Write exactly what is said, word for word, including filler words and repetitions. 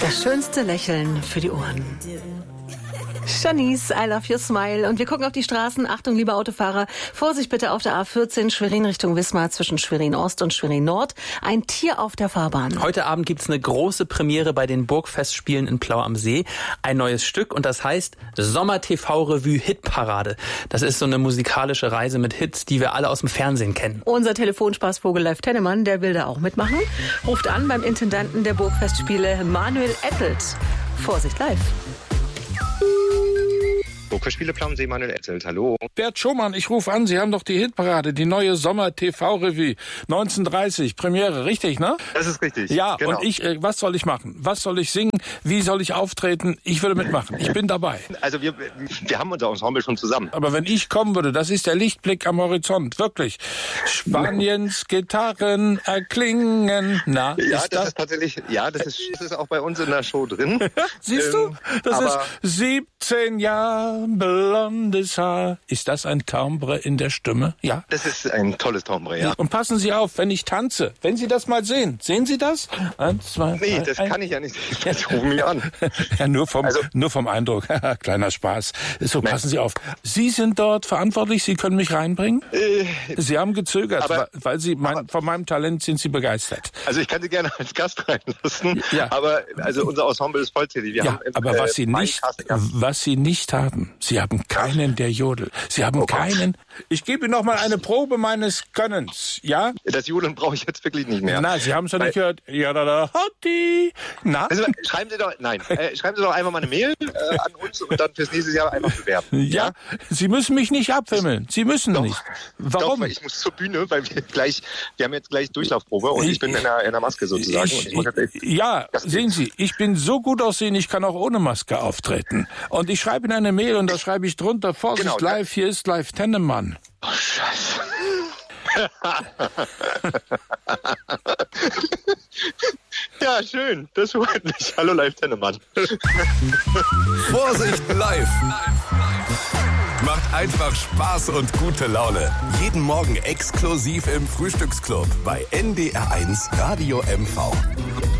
Das schönste Lächeln für die Ohren. Shanice, I love your smile. Und wir gucken auf die Straßen. Achtung, liebe Autofahrer. Vorsicht bitte auf der A vierzehn Schwerin Richtung Wismar zwischen Schwerin Ost und Schwerin Nord. Ein Tier auf der Fahrbahn. Heute Abend gibt's eine große Premiere bei den Burgfestspielen in Plau am See. Ein neues Stück und das heißt Sommer-T V-Revue Hitparade. Das ist so eine musikalische Reise mit Hits, die wir alle aus dem Fernsehen kennen. Unser Telefonspaßvogel Live Tennemann, der will da auch mitmachen. Ruft an beim Intendanten der Burgfestspiele Manuel Ettelt. Vorsicht live. Burgfestspiele Plau am See, Manuel Ettelt, hallo. Bert Schumann, ich rufe an, Sie haben doch die Hitparade, die neue Sommer-T V-Revue. neunzehnhundertdreißig, Premiere, richtig, ne? Das ist richtig. Ja, genau. Und ich, äh, was soll ich machen? Was soll ich singen? Wie soll ich auftreten? Ich würde mitmachen. Ich bin dabei. Also wir, wir haben unser Ensemble schon zusammen. Aber wenn ich kommen würde, das ist der Lichtblick am Horizont, wirklich. Spaniens Gitarren erklingen. Na, ja, ist das, das ist tatsächlich, ja, das ist, das ist auch bei uns in der Show drin. Siehst du? Das aber ist siebzehn Jahre blondes Haar. Ist das ein Timbre in der Stimme? Ja. Das ist ein tolles Timbre, ja. Und passen Sie auf, wenn ich tanze. Wenn Sie das mal sehen. Sehen Sie das? Eins, zwei, Nee, drei, das ein. kann ich ja nicht. Jetzt rufen mich an. Ja, nur vom, Also- nur vom Eindruck. Kleiner Spaß. So, passen Sie auf. Sie sind dort verantwortlich. Sie können mich reinbringen? Äh, Sie haben gezögert, Aber- weil, weil Sie, mein, aber- von meinem Talent sind Sie begeistert. Also ich kann Sie gerne als Gast reinlassen, Ja. aber also unser Ensemble ist vollzählig. Wir Ja, haben, aber äh, was Sie mein nicht, Cast- ja. was Sie nicht haben, Sie haben keinen, der Jodel. Sie haben keinen. Ich gebe Ihnen noch mal eine Probe meines Könnens, ja? Das Jodeln brauche ich jetzt wirklich nicht mehr. Na, Sie haben es ja nicht Weil- gehört. Ja, da, da, hotti. Na? Also, schreiben Sie doch, nein, äh, schreiben Sie doch einfach mal eine Mail äh, an uns und dann fürs nächste Jahr einfach bewerben. Ja, Sie müssen mich nicht abwimmeln. Sie müssen Doch. nicht. Doch, Warum? weil ich muss zur Bühne, weil wir gleich, wir haben jetzt gleich Durchlaufprobe und ich bin in der, in der Maske sozusagen. Ich, und ich muss jetzt echt, ja, Das sehen geht. Sie, ich bin so gut aussehen, ich kann auch ohne Maske auftreten. Und ich schreibe Ihnen eine Mail und da schreibe ich drunter, Vorsicht Genau, live, hier ist Live Tennemann. oh, Scheiße. Ja, schön. Das freut mich. Hallo, Live Tennemann. Vorsicht live. Macht einfach Spaß und gute Laune. Jeden Morgen exklusiv im Frühstücksclub bei N D R eins Radio M V.